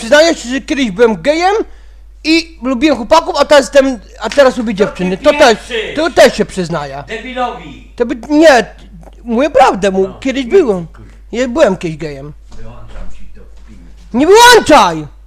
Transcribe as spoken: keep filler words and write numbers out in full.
przyznaję się, że kiedyś byłem gejem i lubiłem chłopaków, a teraz jestem, a teraz lubię dziewczyny. To też, to też się przyznaję. Debilowi! To by, nie, mówię prawdę, mu, kiedyś byłem. Ja byłem kiedyś gejem. Wyłączam ci to w filmie. Nie wyłączaj!